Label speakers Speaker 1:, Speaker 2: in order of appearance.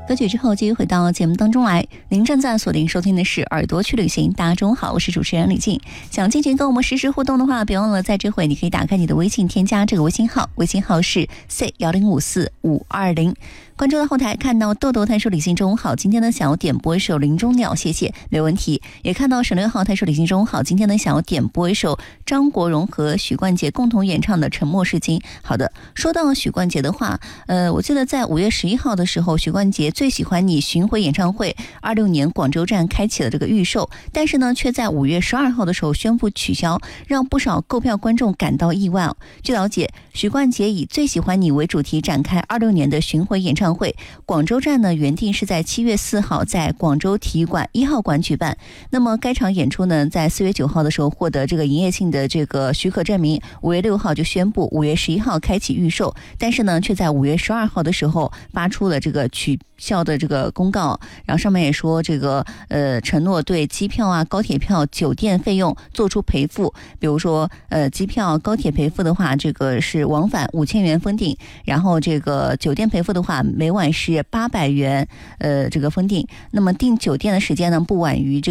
Speaker 1: 歌曲之后继续回到节目当中来，您正在锁定收听的是耳朵去旅行。大家中午好，我是主持人李静。想进行跟我们实时互动的话，别忘了在这会你可以打开你的微信，添加这个微信号，微信号是 C1054520。关注到后台看到豆豆他说李信中午好，今天呢想要点播一首林中鸟，谢谢，没问题。也看到沈六号他说李信中午好，今天呢想要点播一首张国荣和许冠杰共同演唱的《沉默是金》。好的，说到许冠杰的话，我记得在5月11号的时候，许冠杰最喜欢你巡回演唱会26年广州站开启了这个预售，但是呢却在5月12号的时候宣布取消，让不少购票观众感到意外。据了解，许冠杰以最喜欢你为主题展开26年的巡回演唱会，广州站呢原定是在7月4号在广州体育馆1号馆举办，那么该场演出呢在4月9号的时候获得这个营业性的这个许可证明，5月6号就宣布5月11号开启预售，但是呢却在5月12号的时候发出了这个取消的这个公告，然后上面也说这个承诺对机票啊、高铁票、酒店费用做出赔付，比如说机票、高铁赔付的话，这个是往返5000元封顶，然后这个酒店赔付的话，每晚是800元这个封顶，那么订酒店的时间呢不晚于